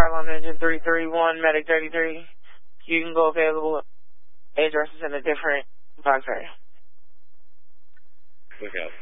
Carolina Engine 331, Medic 33. You can go available. Address is in a different box area. Look out.